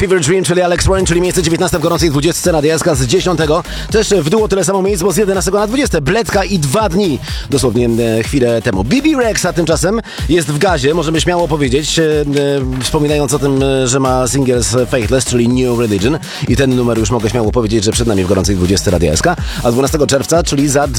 Fever Dream, czyli Alex Warren, czyli miejsce 19 w gorącej 20 na DSK z 10. Też w duo tyle samo miejsc, bo z 11 na 20. Bledka i 2 dni, dosłownie chwilę temu. Bibi Rexha tymczasem jest w gazie, możemy śmiało powiedzieć, wspominając o tym, że ma singiel z Faithless, czyli New Religion i ten numer już mogę śmiało powiedzieć, że przed nami w gorącej 20 na DSK, a 12 czerwca, czyli za